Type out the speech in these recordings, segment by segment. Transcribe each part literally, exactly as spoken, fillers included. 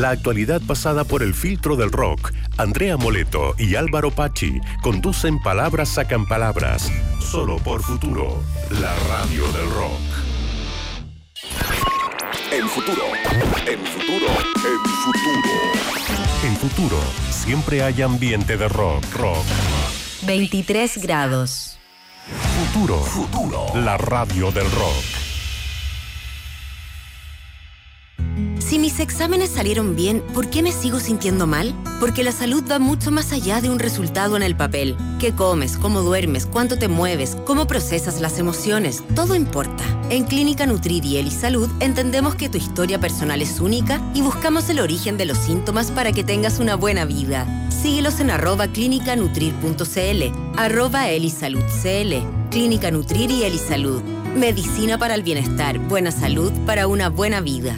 La actualidad pasada por el filtro del rock. Andrea Moleto y Álvaro Pachi conducen Palabras Sacan Palabras. Solo por Futuro, la radio del rock. En Futuro, en Futuro, en Futuro. En Futuro, siempre hay ambiente de rock, rock. veintitrés grados. Futuro, Futuro, la radio del rock. Si mis exámenes salieron bien, ¿por qué me sigo sintiendo mal? Porque la salud va mucho más allá de un resultado en el papel. ¿Qué comes? ¿Cómo duermes? ¿Cuánto te mueves? ¿Cómo procesas las emociones? Todo importa. En Clínica Nutrir y Elisalud entendemos que tu historia personal es única y buscamos el origen de los síntomas para que tengas una buena vida. Síguelos en arroba clínica nutrir punto cl, arroba elisalud cl. Clínica Nutrir y Elisalud. Medicina para el bienestar, buena salud para una buena vida.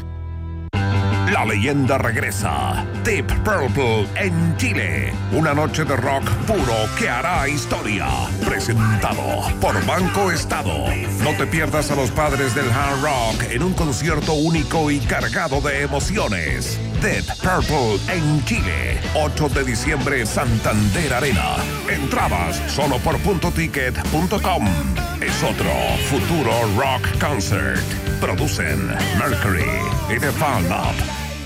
La leyenda regresa. Deep Purple en Chile. Una noche de rock puro que hará historia. Presentado por Banco Estado. No te pierdas a los padres del hard rock en un concierto único y cargado de emociones. Deep Purple en Chile. ocho de diciembre, Santander Arena. Entradas solo por punto ticket punto com. Es otro Futuro Rock Concert. Producen Mercury y The Fun Up.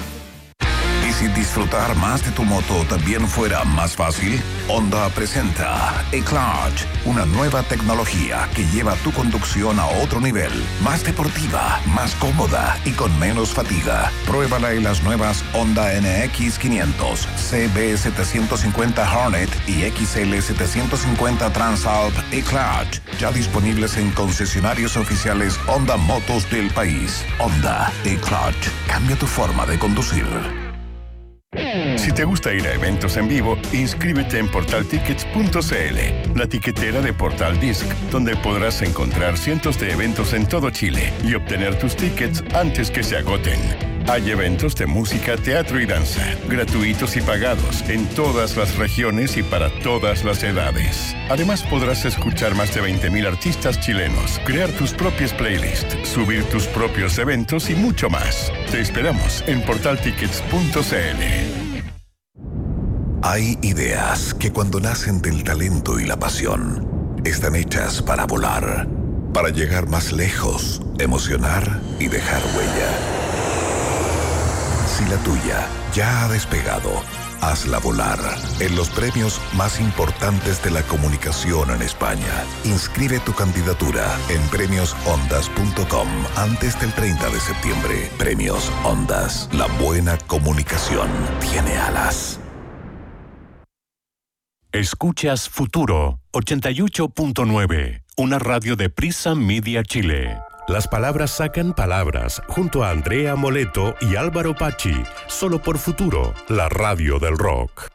¿Y si disfrutar más de tu moto también fuera más fácil? Honda presenta E-Clutch, una nueva tecnología que lleva tu conducción a otro nivel, más deportiva, más cómoda y con menos fatiga. Pruébala en las nuevas Honda N X quinientos, C B setecientos cincuenta Hornet y X L setecientos cincuenta Transalp E-Clutch, ya disponibles en concesionarios oficiales Honda Motos del país. Honda E-Clutch, cambia tu forma de conducir. Si te gusta ir a eventos en vivo, inscríbete en portal tickets punto cl, la tiquetera de Portal Disc, donde podrás encontrar cientos de eventos en todo Chile y obtener tus tickets antes que se agoten. Hay eventos de música, teatro y danza, gratuitos y pagados, en todas las regiones y para todas las edades. Además podrás escuchar más de veinte mil artistas chilenos, crear tus propias playlists, subir tus propios eventos y mucho más. Te esperamos en portal tickets punto cl. Hay ideas que cuando nacen del talento y la pasión, están hechas para volar, para llegar más lejos, emocionar y dejar huella. Si la tuya ya ha despegado, hazla volar en los premios más importantes de la comunicación en España. Inscribe tu candidatura en premios ondas punto com antes del treinta de septiembre. Premios Ondas. La buena comunicación tiene alas. Escuchas Futuro ochenta y ocho punto nueve, una radio de Prisa Media Chile. Las palabras sacan palabras, junto a Andrea Moleto y Álvaro Pachi, solo por Futuro, la radio del rock.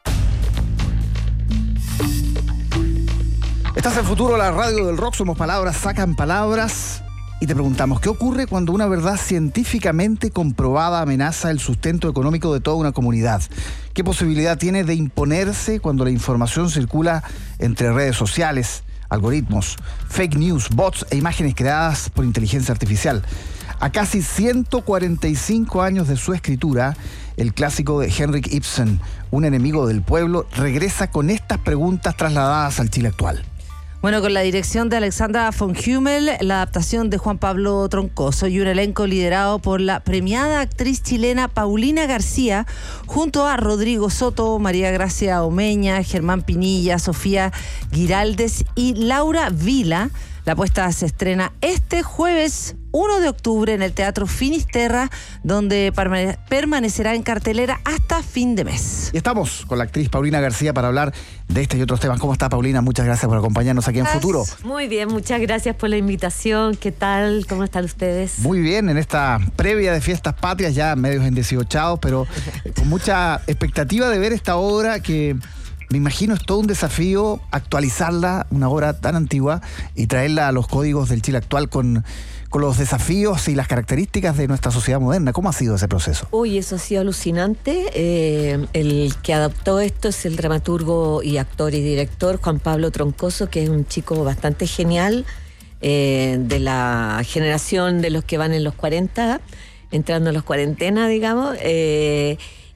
Estás en Futuro, la radio del rock, somos Palabras Sacan Palabras. Y te preguntamos, ¿qué ocurre cuando una verdad científicamente comprobada amenaza el sustento económico de toda una comunidad? ¿Qué posibilidad tiene de imponerse cuando la información circula entre redes sociales, algoritmos, fake news, bots e imágenes creadas por inteligencia artificial? A casi ciento cuarenta y cinco años de su escritura, el clásico de Henrik Ibsen, Un enemigo del pueblo, regresa con estas preguntas trasladadas al Chile actual. Bueno, con la dirección de Alexandra von Hummel, la adaptación de Juan Pablo Troncoso y un elenco liderado por la premiada actriz chilena Paulina García, junto a Rodrigo Soto, María Gracia Omeña, Germán Pinilla, Sofía Giraldes y Laura Vila. La apuesta se estrena este jueves uno de octubre en el Teatro Finisterra, donde permanecerá en cartelera hasta fin de mes. Y estamos con la actriz Paulina García para hablar de este y otros temas. ¿Cómo está, Paulina? Muchas gracias por acompañarnos aquí en Futuro. Muy bien, muchas gracias por la invitación. ¿Qué tal? ¿Cómo están ustedes? Muy bien, en esta previa de Fiestas Patrias, ya medios endeciochados, pero con mucha expectativa de ver esta obra que... me imagino es todo un desafío actualizarla, una obra tan antigua, y traerla a los códigos del Chile actual con, con los desafíos y las características de nuestra sociedad moderna. ¿Cómo ha sido ese proceso? Uy, eso ha sido alucinante. Eh, el que adaptó esto es el dramaturgo y actor y director Juan Pablo Troncoso, que es un chico bastante genial, eh, de la generación de los que van en los cuarenta, entrando a los cuarentena, digamos. Eh,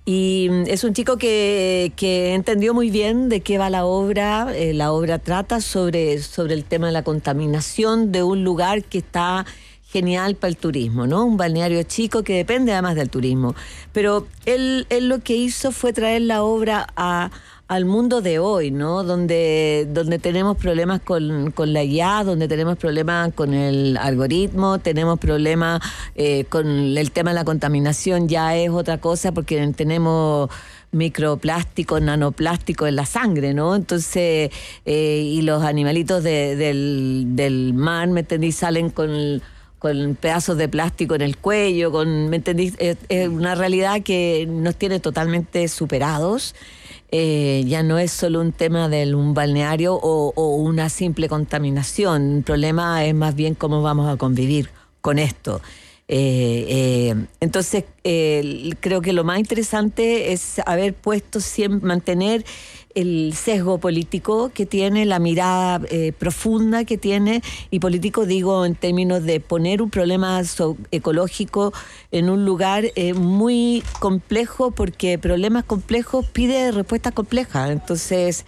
Y es un chico que, que entendió muy bien de qué va la obra. Eh, la obra trata sobre, sobre el tema de la contaminación de un lugar que está genial para el turismo, ¿no? Un balneario chico que depende además del turismo. Pero él, él lo que hizo fue traer la obra a, al mundo de hoy, ¿no? Donde, donde tenemos problemas con, con la I A, donde tenemos problemas con el algoritmo, tenemos problemas eh, con el tema de la contaminación, ya es otra cosa porque tenemos microplásticos, nanoplásticos en la sangre, ¿no? Entonces, eh, y los animalitos de, del, del mar, ¿me entendí? Salen con... con pedazos de plástico en el cuello, con, ¿me entendí? Es, es una realidad que nos tiene totalmente superados. Eh, ya no es solo un tema de un balneario o, o una simple contaminación. El problema es más bien cómo vamos a convivir con esto. Eh, eh, entonces, eh, creo que lo más interesante es haber puesto siempre, mantener el sesgo político que tiene, la mirada eh, profunda que tiene, y político digo en términos de poner un problema so- ecológico en un lugar eh, muy complejo, porque problemas complejos pide respuestas complejas. Entonces,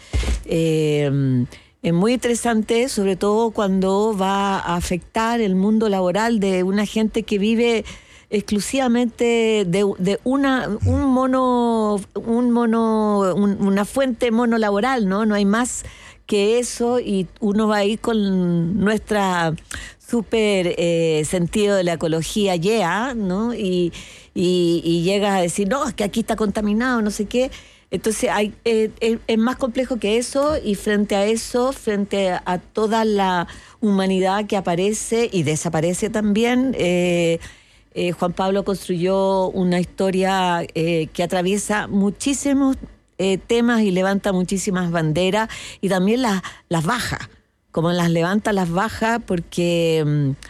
eh, es muy interesante, sobre todo cuando va a afectar el mundo laboral de una gente que vive exclusivamente de, de una un mono un mono un, una fuente monolaboral, ¿no? No hay más que eso, y uno va a ir con nuestra súper eh, sentido de la ecología, yeah, ¿no? Y, y, y llegas a decir, no, es que aquí está contaminado, no sé qué. Entonces hay, eh, eh, es más complejo que eso, y frente a eso, frente a, a toda la humanidad que aparece y desaparece también, eh, Eh, Juan Pablo construyó una historia eh, que atraviesa muchísimos eh, temas y levanta muchísimas banderas, y también las, las baja, como las levanta, las baja, porque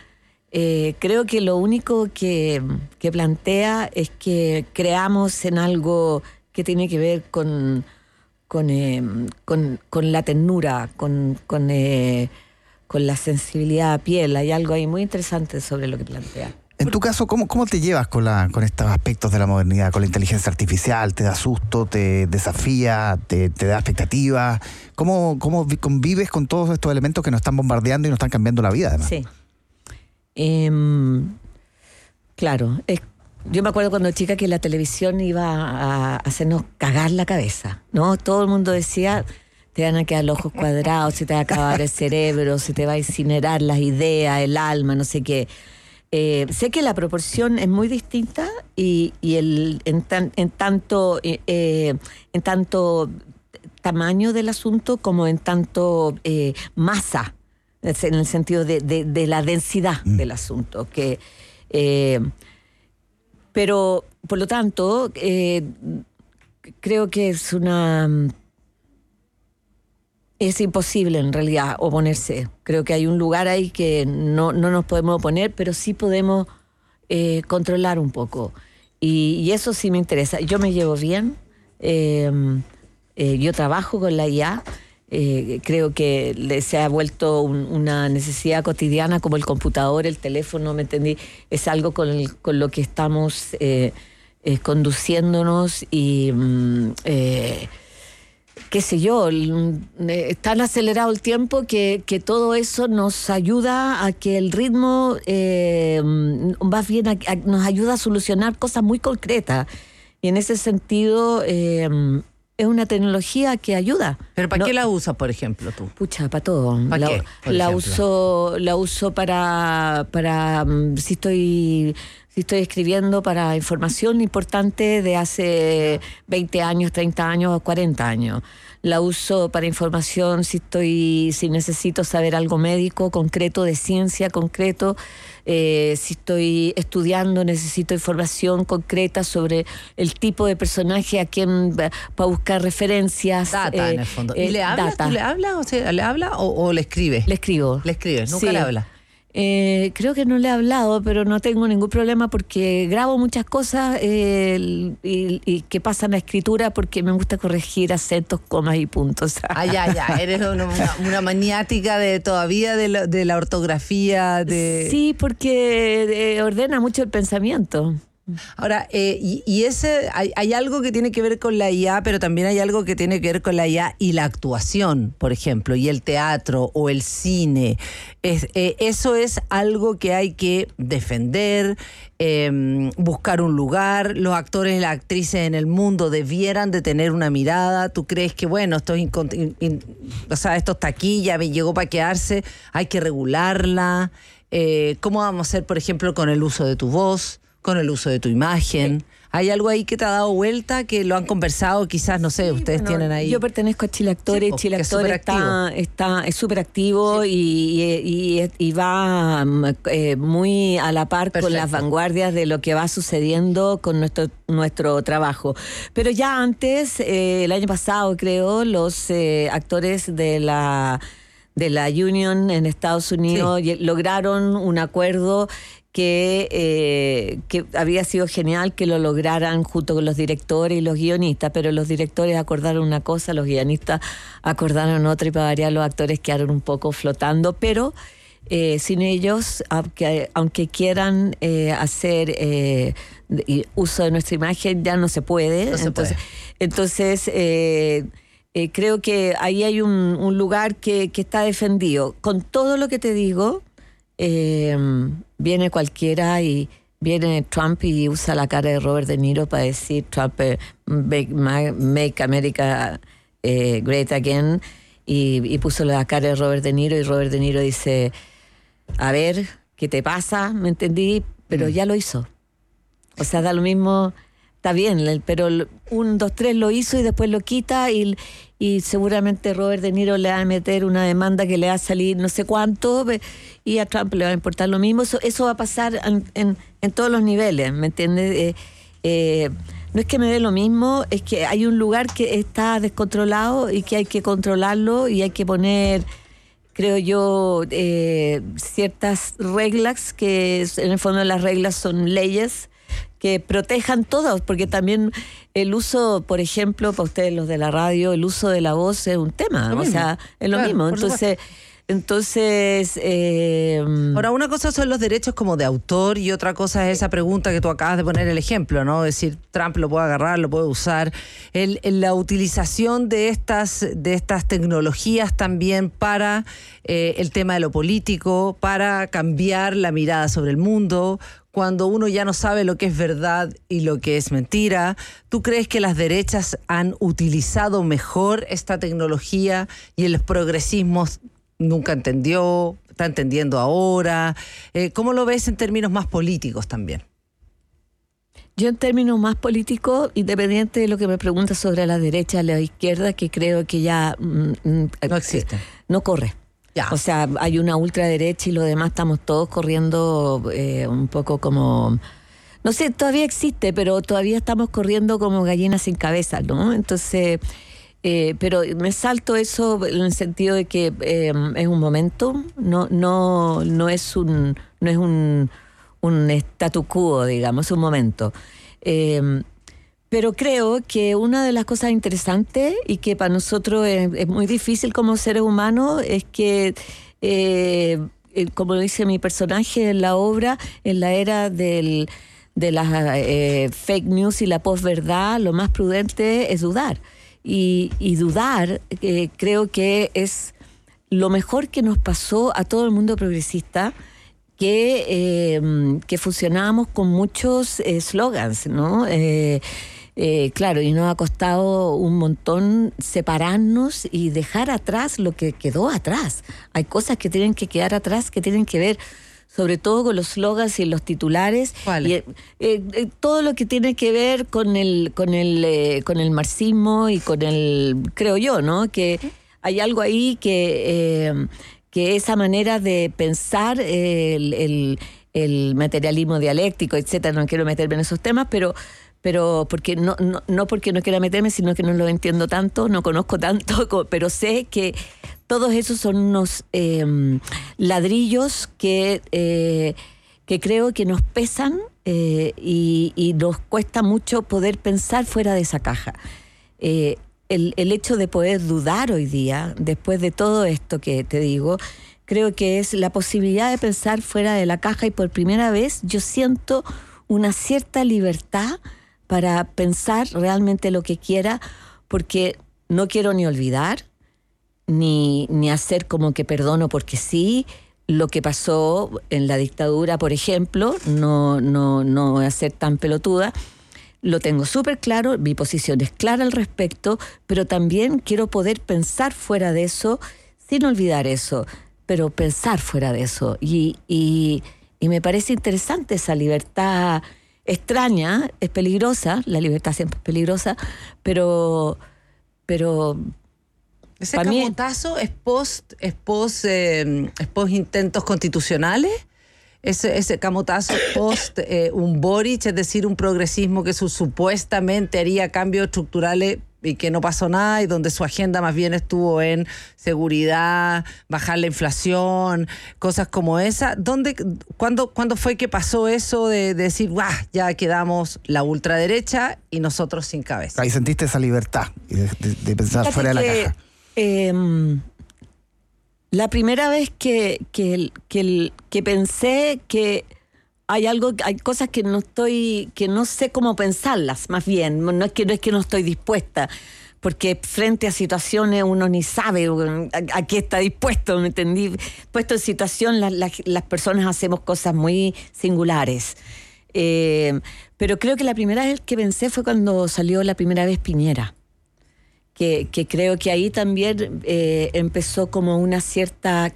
eh, creo que lo único que, que plantea es que creamos en algo que tiene que ver con, con, eh, con, con la ternura, con, con, eh, con la sensibilidad a piel. Hay algo ahí muy interesante sobre lo que plantea. En tu caso, ¿cómo, cómo te llevas con, la, con estos aspectos de la modernidad, con la inteligencia artificial? ¿Te da susto, te desafía, te, te da expectativas? ¿Cómo, ¿Cómo convives con todos estos elementos que nos están bombardeando y nos están cambiando la vida, además? Sí. Eh, claro. Es, yo me acuerdo cuando chica que la televisión iba a hacernos cagar la cabeza, ¿no? Todo el mundo decía, te van a quedar los ojos cuadrados, se te va a acabar el cerebro, se te va a incinerar las ideas, el alma, no sé qué. Eh, sé que la proporción es muy distinta, y, y el, en, tan, en, tanto, eh, en tanto tamaño del asunto como en tanto eh, masa, en el sentido de, de, de la densidad mm. del asunto. Que, eh, pero, por lo tanto, eh, creo que es una... Es imposible en realidad oponerse. Creo que hay un lugar ahí que no, no nos podemos oponer, pero sí podemos eh, controlar un poco. Y, y eso sí me interesa. Yo me llevo bien. Eh, eh, yo trabajo con la I A. Eh, creo que le, se ha vuelto un, una necesidad cotidiana, como el computador, el teléfono, ¿me entendí? Es algo con, el, con lo que estamos eh, eh, conduciéndonos y... Eh, qué sé yo, es tan acelerado el tiempo que, que todo eso nos ayuda a que el ritmo, eh, más bien a, a, nos ayuda a solucionar cosas muy concretas. Y en ese sentido, eh, es una tecnología que ayuda. ¿Pero para no, qué la usas, por ejemplo, tú? Pucha, para todo. ¿Para la, qué, por la ejemplo? uso, la uso para, para si estoy... Si estoy escribiendo para información importante de hace veinte años, treinta años, cuarenta años. La uso para información si estoy, si necesito saber algo médico, concreto, de ciencia, concreto. Eh, si estoy estudiando, necesito información concreta sobre el tipo de personaje a quien para buscar referencias. Data, eh, en el fondo. Eh, ¿Y le hablas? data. ¿Tú le hablas? O sea, ¿le hablas o, o le escribes? Le escribo. Le escribes, nunca Sí. le hablas. Eh, creo que no le he hablado, pero no tengo ningún problema porque grabo muchas cosas eh, y, y que pasan a escritura, porque me gusta corregir acentos, comas y puntos. Ah, ya, ya. Eres una, una, una maniática de todavía de la, de la ortografía. De... Sí, porque eh, ordena mucho el pensamiento. Ahora, eh, y, y ese hay, hay algo que tiene que ver con la I A, pero también hay algo que tiene que ver con la I A y la actuación, por ejemplo, y el teatro o el cine. Es, eh, eso es algo que hay que defender, eh, buscar un lugar. Los actores y las actrices en el mundo debieran de tener una mirada. ¿Tú crees que, bueno, esto es, in, in, o sea, esto es taquilla, llegó para quedarse, hay que regularla? Eh, ¿Cómo vamos a hacer, por ejemplo, con el uso de tu voz? Con el uso de tu imagen. Sí. ¿Hay algo ahí que te ha dado vuelta, que lo han conversado? Quizás, no sé, sí, ustedes bueno, tienen ahí... Yo pertenezco a Chile Actores. Sí, Chile Actores está, está, es súper activo, sí. y, y, y, y va eh, muy a la par Perfecto. Con las vanguardias de lo que va sucediendo con nuestro, nuestro trabajo. Pero ya antes, eh, el año pasado creo, los eh, actores de la, de la Union en Estados Unidos sí. lograron un acuerdo que, eh, que había sido genial que lo lograran junto con los directores y los guionistas, pero los directores acordaron una cosa, los guionistas acordaron otra, y para variar los actores quedaron un poco flotando, pero eh, sin ellos, aunque, aunque quieran eh, hacer eh, uso de nuestra imagen, ya no se puede. No se entonces, puede. entonces eh, eh, creo que ahí hay un, un lugar que, que está defendido. Con todo lo que te digo, Eh, viene cualquiera y viene Trump y usa la cara de Robert De Niro para decir Trump eh, make, make America eh, great again, y, y puso la cara de Robert De Niro, y Robert De Niro dice, a ver, ¿qué te pasa? ¿Me entendí? Pero mm. ya lo hizo. O sea, da lo mismo, está bien, pero un, dos, tres lo hizo y después lo quita, y, y seguramente Robert De Niro le va a meter una demanda que le va a salir no sé cuánto, y a Trump le va a importar lo mismo. Eso, eso va a pasar en, en, en todos los niveles, ¿me entiendes? Eh, eh, no es que me dé lo mismo, es que hay un lugar que está descontrolado y que hay que controlarlo, y hay que poner, creo yo, eh, ciertas reglas, que en el fondo las reglas son leyes que protejan todos, porque también el uso, por ejemplo, para ustedes los de la radio, el uso de la voz es un tema, lo o mismo. sea, es lo claro, mismo. Entonces, entonces eh, ahora, una cosa son los derechos como de autor, y otra cosa es esa pregunta que tú acabas de poner el ejemplo, ¿no? Es decir, Trump lo puede agarrar, lo puede usar. El, el, la utilización de estas, de estas tecnologías también para eh, el tema de lo político, para cambiar la mirada sobre el mundo, cuando uno ya no sabe lo que es verdad y lo que es mentira. ¿Tú crees que las derechas han utilizado mejor esta tecnología y el progresismo nunca entendió, está entendiendo ahora? Eh, ¿Cómo lo ves en términos más políticos también? Yo en términos más políticos, independiente de lo que me preguntas sobre la derecha y la izquierda, que creo que ya mm, no existe, no corre. Ya. O sea, hay una ultraderecha y lo demás estamos todos corriendo eh, un poco como... No sé, todavía existe, pero todavía estamos corriendo como gallinas sin cabeza, ¿no? Entonces, eh, pero me salto eso en el sentido de que eh, es un momento, no, no, no es un, no es un, un statu quo, digamos, es un momento. Eh, Pero creo que una de las cosas interesantes y que para nosotros es, es muy difícil como seres humanos es que, eh, como dice mi personaje en la obra, en la era del, de las eh, fake news y la posverdad, lo más prudente es dudar. Y, y dudar eh, creo que es lo mejor que nos pasó a todo el mundo progresista, que, eh, que funcionábamos con muchos eslogans, eh, ¿no? Eh, Eh, claro, y nos ha costado un montón separarnos y dejar atrás lo que quedó atrás. Hay cosas que tienen que quedar atrás, que tienen que ver sobre todo con los slogans y los titulares. ¿Cuál? Y, eh, eh, todo lo que tiene que ver con el, con el, eh, con el marxismo y con el, creo yo, ¿no? Que hay algo ahí que, eh, que esa manera de pensar eh, el, el, el materialismo dialéctico, etcétera, no quiero meterme en esos temas, pero pero porque no, no, no porque no quiera meterme, sino que no lo entiendo tanto, no conozco tanto, pero sé que todos esos son unos eh, ladrillos que, eh, que creo que nos pesan eh, y, y nos cuesta mucho poder pensar fuera de esa caja. Eh, el, el hecho de poder dudar hoy día, después de todo esto que te digo, creo que es la posibilidad de pensar fuera de la caja, y por primera vez yo siento una cierta libertad para pensar realmente lo que quiera, porque no quiero ni olvidar, ni, ni hacer como que perdono porque sí. Lo que pasó en la dictadura, por ejemplo, no, no, no voy a ser tan pelotuda. Lo tengo súper claro, mi posición es clara al respecto, pero también quiero poder pensar fuera de eso, sin olvidar eso, pero pensar fuera de eso. Y, y, y me parece interesante esa libertad extraña, es peligrosa, la libertad siempre es peligrosa, pero... pero ¿Ese camotazo es post, es post, eh, es post intentos constitucionales? Ese, ese camotazo post eh, un Boric, es decir, un progresismo que su, supuestamente haría cambios estructurales y que no pasó nada, y donde su agenda más bien estuvo en seguridad, bajar la inflación, cosas como esa. ¿Dónde, cuándo, ¿Cuándo fue que pasó eso de, de decir, ¡guau! Ya quedamos la ultraderecha y nosotros sin cabeza? Ahí sentiste esa libertad de, de, de pensar Fíjate fuera de la que, caja. Eh, la primera vez que, que, que, que pensé que hay algo, hay cosas que no estoy, que no sé cómo pensarlas, más bien, no es que no es que no estoy dispuesta, porque frente a situaciones uno ni sabe a, a qué está dispuesto, ¿me entendí? Puesto en situación, la, la, las personas hacemos cosas muy singulares. Eh, pero creo que la primera vez que pensé fue cuando salió la primera vez Piñera. Que, que creo que ahí también eh, empezó como una cierta...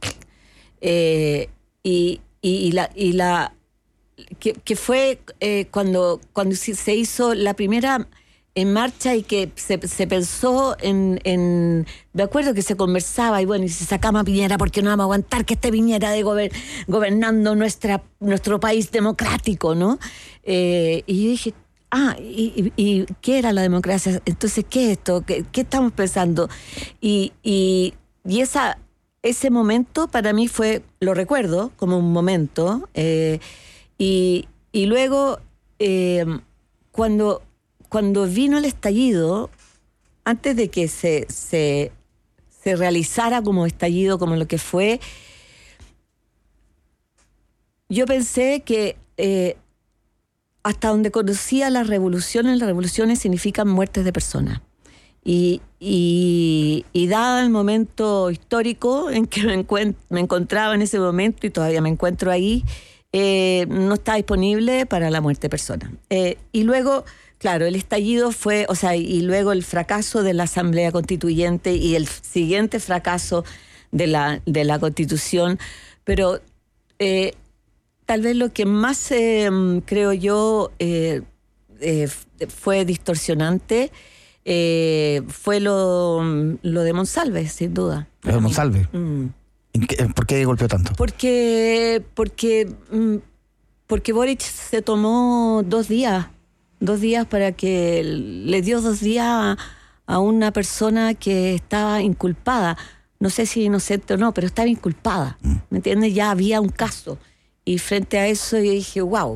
Eh, y, y, y la... Y la que, que fue eh, cuando, cuando se hizo la primera en marcha y que se, se pensó en, en... Me acuerdo que se conversaba y bueno, y se sacaba a Piñera porque no vamos a aguantar que esté Piñera de gober, gobernando nuestra, nuestro país democrático, ¿no? Eh, y yo dije... Ah, y, y, ¿y qué era la democracia? Entonces, ¿qué es esto? ¿Qué, qué estamos pensando? Y, y, y esa, ese momento para mí fue, lo recuerdo como un momento, eh, y, y luego eh, cuando, cuando vino el estallido, antes de que se, se, se realizara como estallido, como lo que fue, yo pensé que... Eh, hasta donde conocía las revoluciones, las revoluciones significan muertes de personas. Y, y, y dado el momento histórico en que me, encuent- me encontraba en ese momento, y todavía me encuentro ahí, eh, no está disponible para la muerte de personas. Eh, y luego, claro, el estallido fue, o sea, y luego el fracaso de la Asamblea Constituyente y el siguiente fracaso de la, de la Constitución, pero... Eh, Tal vez lo que más, eh, creo yo, eh, eh, fue distorsionante eh, fue lo, lo de Monsalve, sin duda. Lo de Monsalve. Mm. ¿Por qué golpeó tanto? Porque, porque, porque Boric se tomó dos días, dos días para que le dio dos días a, a una persona que estaba inculpada. No sé si inocente o no, pero estaba inculpada. Mm. ¿Me entiendes? Ya había un caso. Y frente a eso yo dije, wow,